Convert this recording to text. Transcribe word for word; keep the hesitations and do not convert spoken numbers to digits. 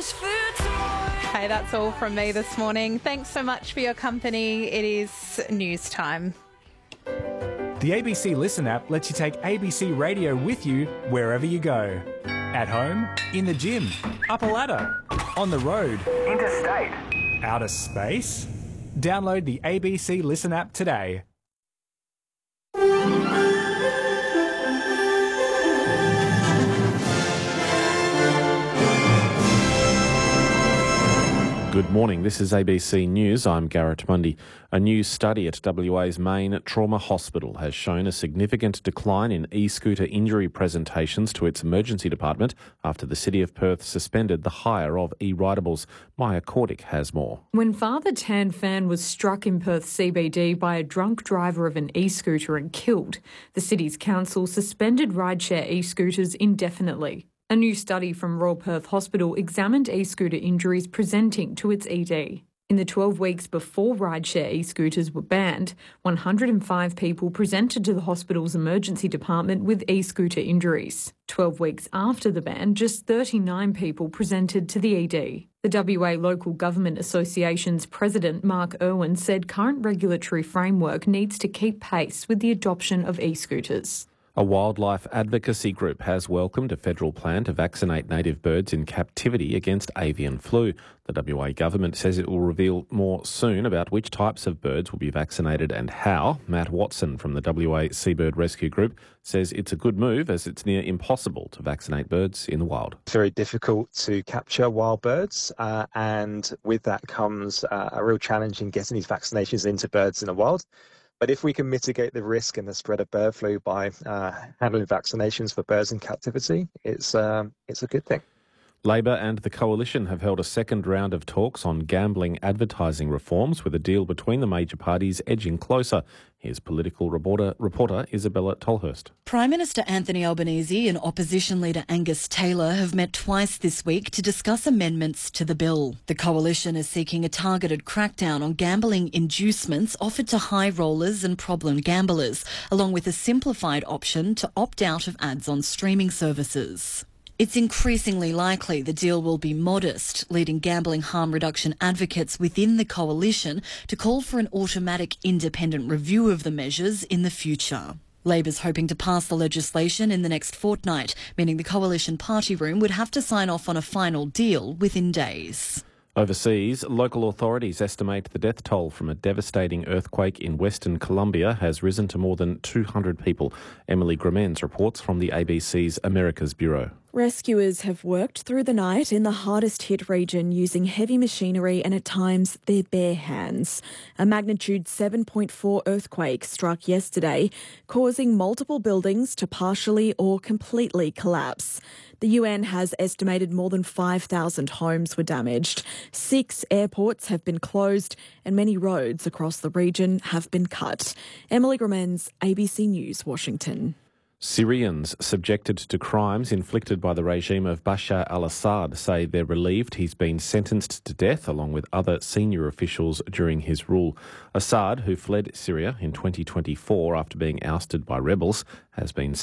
Hey, that's all from me this morning. Thanks so much for your company. It is news time. The A B C Listen app lets you take A B C Radio with you wherever you go. At home, in the gym, up a ladder, on the road, interstate, outer space. Download the A B C Listen app today. Good morning, this is A B C News. I'm Garrett Mundy. A new study at W A's main trauma hospital has shown a significant decline in e-scooter injury presentations to its emergency department after the City of Perth suspended the hire of e-ridables. Maya Cordick has more. When Father Tan Phan was struck in Perth C B D by a drunk driver of an e-scooter and killed, the city's council suspended rideshare e-scooters indefinitely. A new study from Royal Perth Hospital examined e-scooter injuries presenting to its E D. In the twelve weeks before rideshare e-scooters were banned, one hundred five people presented to the hospital's emergency department with e-scooter injuries. twelve weeks after the ban, just thirty-nine people presented to the E D. The W A Local Government Association's president, Mark Irwin, said current regulatory framework needs to keep pace with the adoption of e-scooters. A wildlife advocacy group has welcomed a federal plan to vaccinate native birds in captivity against avian flu. The W A government says it will reveal more soon about which types of birds will be vaccinated and how. Matt Watson from the W A Seabird Rescue Group says it's a good move as it's near impossible to vaccinate birds in the wild. It's very difficult to capture wild birds uh, and with that comes uh, a real challenge in getting these vaccinations into birds in the wild. But if we can mitigate the risk and the spread of bird flu by uh, handling vaccinations for birds in captivity, it's um, it's a good thing. Labor and the Coalition have held a second round of talks on gambling advertising reforms, with a deal between the major parties edging closer. Here's political reporter, reporter Isabella Tolhurst. Prime Minister Anthony Albanese and Opposition Leader Angus Taylor have met twice this week to discuss amendments to the bill. The Coalition is seeking a targeted crackdown on gambling inducements offered to high rollers and problem gamblers, along with a simplified option to opt out of ads on streaming services. It's increasingly likely the deal will be modest, leading gambling harm reduction advocates within the coalition to call for an automatic independent review of the measures in the future. Labor's hoping to pass the legislation in the next fortnight, meaning the coalition party room would have to sign off on a final deal within days. Overseas, local authorities estimate the death toll from a devastating earthquake in Western Colombia has risen to more than two hundred people. Emily Gramens reports from the A B C's Americas Bureau. Rescuers have worked through the night in the hardest hit region using heavy machinery and at times their bare hands. A magnitude seven point four earthquake struck yesterday, causing multiple buildings to partially or completely collapse. The U N has estimated more than five thousand homes were damaged. Six airports have been closed and many roads across the region have been cut. Emily Gramens, A B C News, Washington. Syrians subjected to crimes inflicted by the regime of Bashar al-Assad say they're relieved he's been sentenced to death along with other senior officials during his rule. Assad, who fled Syria in twenty twenty-four after being ousted by rebels, has been